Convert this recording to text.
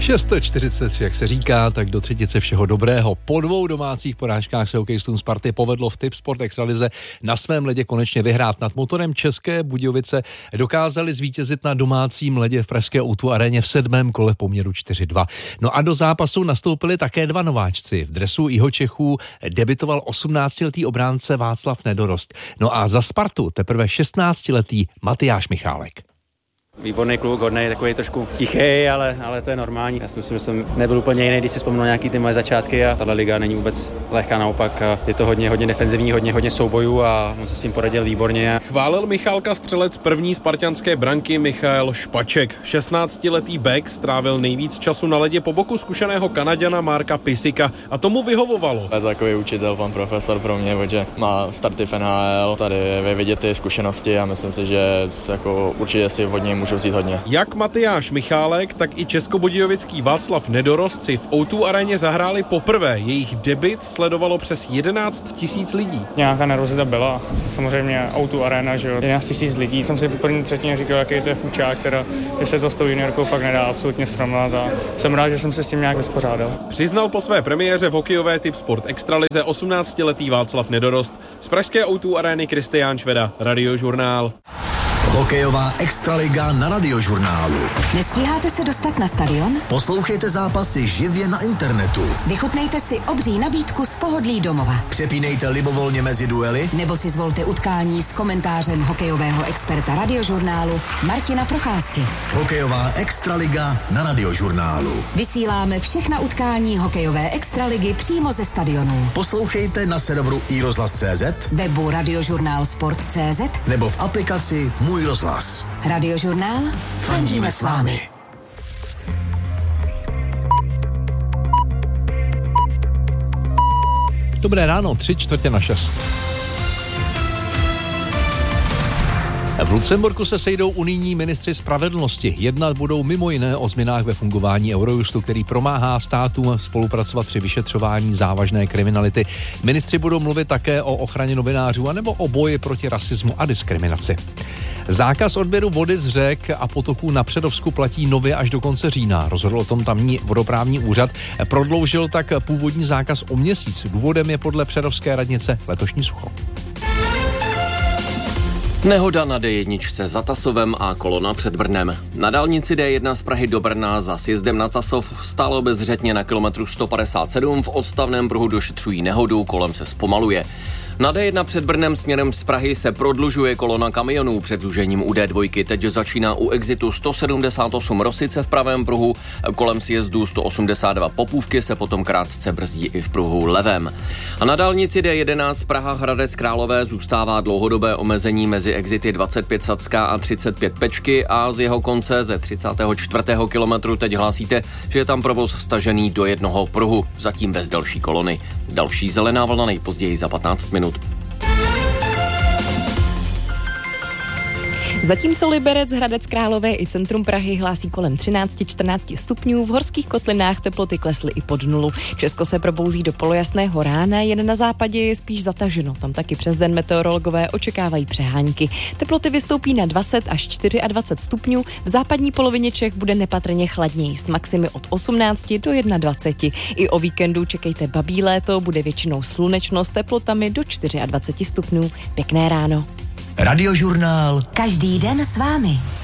6:43, jak se říká, tak do třetice všeho dobrého. Po 2 domácích porážkách se hokejistům Sparty povedlo v Tipsport Extralize na svém ledě konečně vyhrát. Nad Motorem České Budějovice dokázali zvítězit na domácím ledě v pražské O2 aréně v 7. kole v poměru 4-2. No a do zápasu nastoupili také 2 nováčci. V dresu Jihočechů debitoval 18letý obránce Václav Nedorost. No a za Spartu teprve 16letý Matyáš Michálek. Výborný kluk, hodnej, takový trošku tichý, ale to je normální. Já si myslím, že jsem nebyl úplně jiný, když si vzpomínal nějaký ty moje začátky a tato liga není vůbec lehká, naopak je to hodně defenzivní, hodně soubojů a on se s tím poradil výborně. Chválil Michálka střelec první spartanské branky Michael Špaček. 16letý back strávil nejvíc času na ledě po boku zkušeného Kanaďana Marka Pisika a tomu vyhovovalo. Je to takový učitel, pan profesor pro mě, protože má starty v NHL, tady je vidět ty zkušenosti a myslím si, že jako určitě si od něj můžou vzít hodně. Jak Matyáš Michálek, tak i českobudějovický Václav Nedorost si v O2 aréně zahráli poprvé. Jejich debut sledovalo přes 11 000 lidí. Nějaká nervozita byla, samozřejmě O2 arena, že jo, 11 000 lidí. Jsem si po první třetině říkal, jaký to je fučák, teda, že se to s tou juniorkou fakt nedá absolutně srovnat a jsem rád, že jsem se s tím nějak vyspořádal. Přiznal po své premiéře v hokejové Tipsport Extralize 18letý Václav Nedorost. Z pražské O2 arény Kristián Šveda, Radiožurnál. Hokejová extraliga na Radiožurnálu. Nestíháte se dostat na stadion? Poslouchejte zápasy živě na internetu. Vychutnejte si obří nabídku z pohodlí domova. Přepínejte libovolně mezi duely. Nebo si zvolte utkání s komentářem hokejového experta Radiožurnálu Martina Procházky. Hokejová extraliga na Radiožurnálu. Vysíláme všechna utkání hokejové extraligy přímo ze stadionu. Poslouchejte na serveru iRozhlas.cz, webu Radiožurnál Sport.cz nebo v aplikaci Můj rozhlas. Radiožurnál. Fandíme s vámi. Dobré ráno, 5:45. V Lucemburku se sejdou unijní ministři spravedlnosti. Jednat budou mimo jiné o změnách ve fungování Eurojustu, který pomáhá státům spolupracovat při vyšetřování závažné kriminality. Ministři budou mluvit také o ochraně novinářů anebo o boji proti rasismu a diskriminaci. Zákaz odběru vody z řek a potoků na Přerovsku platí nově až do konce října. Rozhodl o tom tamní vodoprávní úřad. Prodloužil tak původní zákaz o měsíc. Důvodem je podle přerovské radnice letošní sucho. Nehoda na D1 za Tasovem a kolona před Brnem. Na dálnici D1 z Prahy do Brna za sjezdem na Tasov stále obezřetně na kilometru 157 v odstavném pruhu došetřují nehodu, kolem se zpomaluje. Na D1 před Brnem směrem z Prahy se prodlužuje kolona kamionů před zúžením u D2. Teď začíná u exitu 178 Rosice v pravém pruhu, kolem sjezdu 182 Popůvky se potom krátce brzdí i v pruhu levém. A na dálnici D11 Praha Hradec Králové zůstává dlouhodobé omezení mezi exity 25 Sacka a 35 Pečky a z jeho konce ze 34. kilometru teď hlásíte, že je tam provoz stažený do jednoho pruhu, zatím bez další kolony. Další zelená vlna nejpozději za 15 minut. Zatímco Liberec, Hradec Králové i centrum Prahy hlásí kolem 13-14 stupňů, v horských kotlinách teploty klesly i pod nulu. Česko se probouzí do polojasného rána, jen na západě je spíš zataženo. Tam taky přes den meteorologové očekávají přehánky. Teploty vystoupí na 20 až 24 stupňů, v západní polovině Čech bude nepatrně chladněji, s maximy od 18 do 21. I o víkendu čekejte babí léto, bude většinou slunečno s teplotami do 24 stupňů. Pěkné ráno. Radiožurnál. Každý den s vámi.